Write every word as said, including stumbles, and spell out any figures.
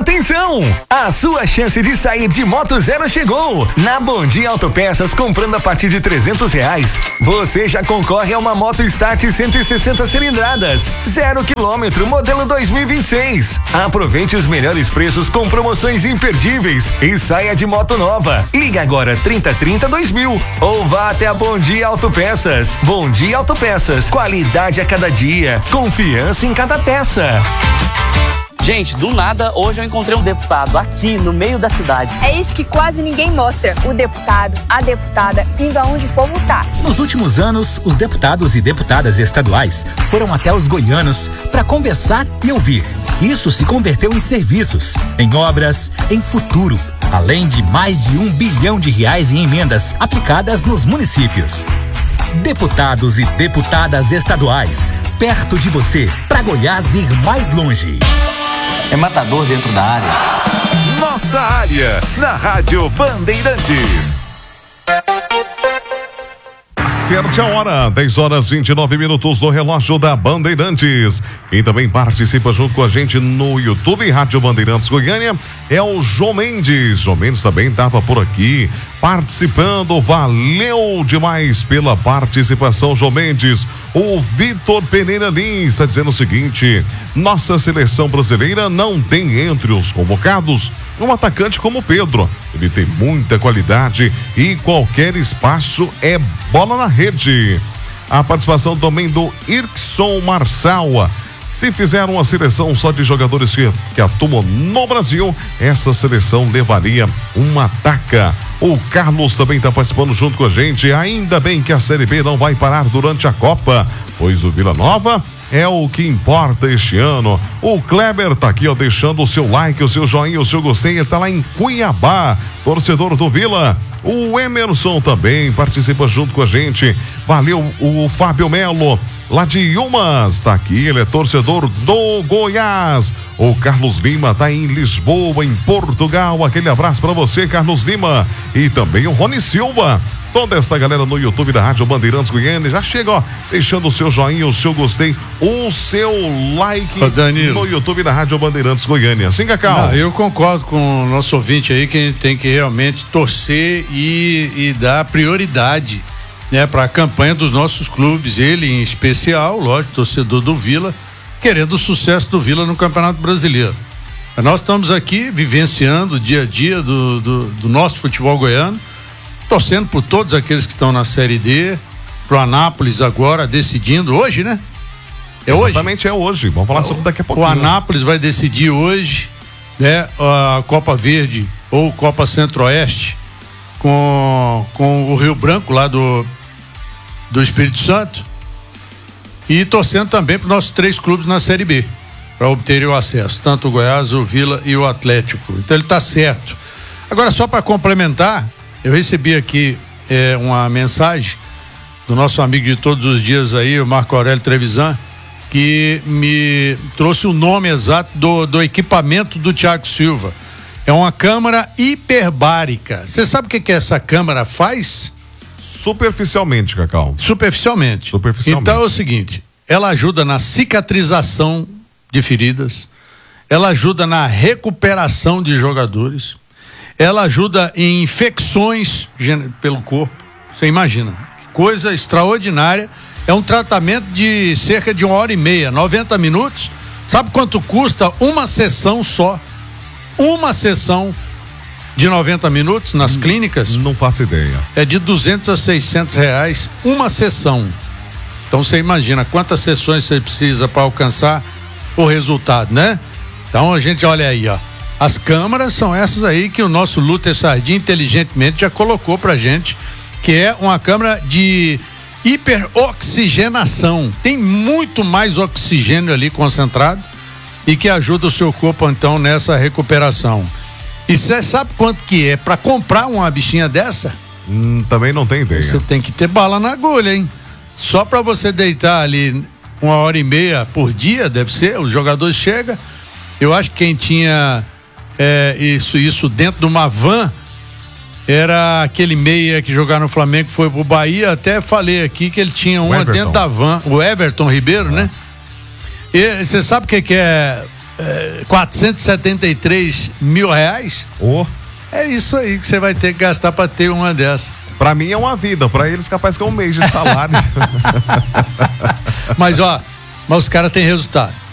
Atenção! A sua chance de sair de Moto Zero chegou! Na Bom Dia Autopeças, comprando a partir de trezentos reais, você já concorre a uma Moto Start cento e sessenta cilindradas, zero quilômetro, modelo dois mil e vinte e seis. Aproveite os melhores preços com promoções imperdíveis e saia de moto nova. Liga agora trinta trinta dois mil ou vá até a Bom Dia Autopeças. Bom Dia Autopeças, qualidade a cada dia, confiança em cada peça. Gente, do nada, hoje eu encontrei um deputado aqui no meio da cidade. É isso que quase ninguém mostra. O deputado, a deputada, indo aonde o povo tá. Nos últimos anos, os deputados e deputadas estaduais foram até os goianos para conversar e ouvir. Isso se converteu em serviços, em obras, em futuro, além de mais de um bilhão de reais em emendas aplicadas nos municípios. Deputados e deputadas estaduais, perto de você, para Goiás ir mais longe. É matador dentro da área. Nossa área, na Rádio Bandeirantes. Acerte a hora, dez horas e vinte e nove minutos no relógio da Bandeirantes. Quem também participa junto com a gente no YouTube, Rádio Bandeirantes Goiânia, é o João Mendes. João Mendes também estava por aqui participando. Valeu demais pela participação, João Mendes. O Vitor Pereira Lins está dizendo o seguinte: nossa seleção brasileira não tem entre os convocados um atacante como Pedro. Ele tem muita qualidade e qualquer espaço é bola na rede. A participação também do Irkson Marçal. Se fizer uma seleção só de jogadores que, que atuam no Brasil, essa seleção levaria uma taca. O Carlos também está participando junto com a gente. Ainda bem que a Série B não vai parar durante a Copa, pois o Vila Nova é o que importa este ano. O Kleber tá aqui, ó, deixando o seu like, o seu joinha, o seu gostei. Ele tá lá em Cuiabá, torcedor do Vila. O Emerson também participa junto com a gente. Valeu, o Fábio Melo, lá de Umas, tá aqui, ele é torcedor do Goiás. O Carlos Lima tá em Lisboa, em Portugal. Aquele abraço para você, Carlos Lima. E também o Rony Silva. Toda essa galera no YouTube da Rádio Bandeirantes Goiânia já chega, ó, deixando o seu joinha, o seu gostei, o seu like no YouTube da Rádio Bandeirantes Goiânia. Sim, Cacau? Ah, eu concordo com o nosso ouvinte aí, que a gente tem que realmente torcer e, e dar prioridade, né, para a campanha dos nossos clubes. Ele em especial, lógico, torcedor do Vila, querendo o sucesso do Vila no Campeonato Brasileiro. Nós estamos aqui vivenciando o dia a dia do, do, do nosso futebol goiano, torcendo por todos aqueles que estão na Série D, pro Anápolis agora decidindo hoje, né? É hoje? Exatamente, é hoje. Vamos falar sobre daqui a pouquinho. O Anápolis vai decidir hoje, né, a Copa Verde ou Copa Centro-Oeste com, com o Rio Branco lá do, do Espírito Santo, e torcendo também para os nossos três clubes na Série B, para obterem o acesso, tanto o Goiás, o Vila e o Atlético. Então ele está certo. Agora, só para complementar, eu recebi aqui é, uma mensagem do nosso amigo de todos os dias aí, o Marco Aurélio Trevisan, que me trouxe o nome exato do, do equipamento do Thiago Silva. É uma câmara hiperbárica. Você sabe o que, que essa câmara faz? Superficialmente, Cacau. Superficialmente. Superficialmente. Então é o seguinte, ela ajuda na cicatrização de feridas, ela ajuda na recuperação de jogadores, ela ajuda em infecções pelo corpo. Você imagina, que coisa extraordinária. É um tratamento de cerca de uma hora e meia, noventa minutos. Sabe quanto custa uma sessão só? Uma sessão de noventa minutos nas não, clínicas? Não faço ideia. É de duzentos a seiscentos reais uma sessão. Então você imagina quantas sessões você precisa para alcançar o resultado, né? Então a gente olha aí, ó. As câmaras são essas aí que o nosso Luther Sardinha inteligentemente já colocou pra gente, que é uma câmara de hiperoxigenação. Tem muito mais oxigênio ali concentrado e que ajuda o seu corpo então nessa recuperação. E você sabe quanto que é para comprar uma bichinha dessa? Hum, também não tem ideia. Você tem que ter bala na agulha, hein? Só para você deitar ali uma hora e meia por dia, deve ser, os jogadores chegam. Eu acho que quem tinha É, isso, isso dentro de uma van era aquele meia que jogava no Flamengo, foi pro Bahia. Até falei aqui que ele tinha uma dentro da van, o Everton Ribeiro, é. né? E você sabe o que, que é é, quatrocentos e setenta e três mil reais. Oh. É isso aí que você vai ter que gastar para ter uma dessa. Pra mim é uma vida, pra eles capaz que é um mês de salário. Mas ó, mas os caras têm resultado.